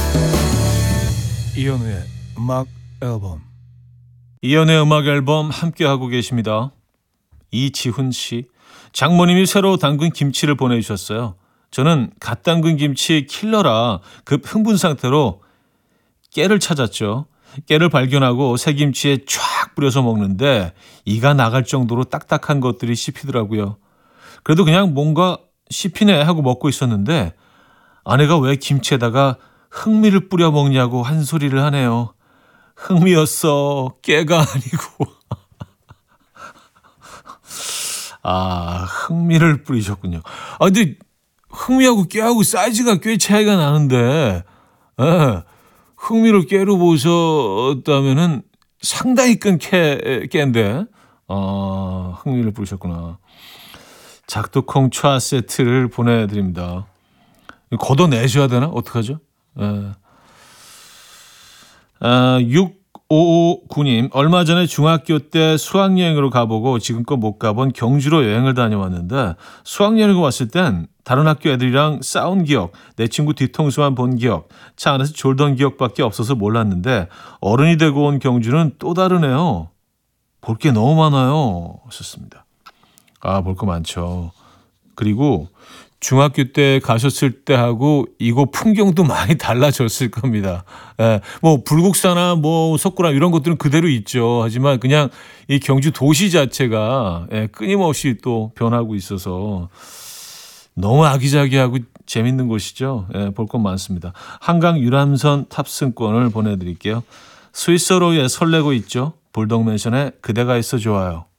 이현우의 음악 앨범. 이연의 음악 앨범 함께하고 계십니다. 이지훈 씨, 장모님이 새로 담근 김치를 보내주셨어요. 저는 갓 담근 김치 킬러라 급 흥분 상태로 깨를 찾았죠. 깨를 발견하고 새김치에 쫙 뿌려서 먹는데 이가 나갈 정도로 딱딱한 것들이 씹히더라고요. 그래도 그냥 뭔가 씹히네 하고 먹고 있었는데 아내가 왜 김치에다가 흑미를 뿌려 먹냐고 한 소리를 하네요. 흑미였어. 깨가 아니고. 아, 흑미를 뿌리셨군요. 아, 근데 흑미하고 깨하고 사이즈가 꽤 차이가 나는데, 예, 흑미를 깨로 보셨다면은 상당히 큰 깨인데, 흑미를 뿌리셨구나. 작두콩 차 세트를 보내드립니다. 걷어내셔야 되나? 어떡하죠? 예. 6559님, 얼마 전에 중학교 때 수학여행으로 가보고 지금껏 못 가본 경주로 여행을 다녀왔는데 수학여행을 왔을 땐 다른 학교 애들이랑 싸운 기억, 내 친구 뒤통수만 본 기억, 차 안에서 졸던 기억밖에 없어서 몰랐는데 어른이 되고 온 경주는 또 다르네요. 볼 게 너무 많아요. 하셨습니다. 아, 볼 거 많죠. 그리고 중학교 때 가셨을 때하고 이곳 풍경도 많이 달라졌을 겁니다. 예, 뭐 불국사나 뭐 석굴암 이런 것들은 그대로 있죠. 하지만 그냥 이 경주 도시 자체가 끊임없이 또 변하고 있어서 너무 아기자기하고 재밌는 곳이죠. 볼 것 많습니다. 한강 유람선 탑승권을 보내드릴게요. 스위스로에 설레고 있죠. 볼독맨션의 그대가 있어 좋아요.